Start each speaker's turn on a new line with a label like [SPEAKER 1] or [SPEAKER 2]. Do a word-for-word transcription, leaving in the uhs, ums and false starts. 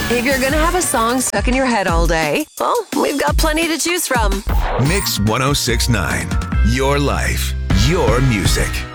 [SPEAKER 1] If you're gonna have a song stuck in your head all day, well, we've got plenty to choose from.
[SPEAKER 2] Mix one oh six point nine. Your life, your music.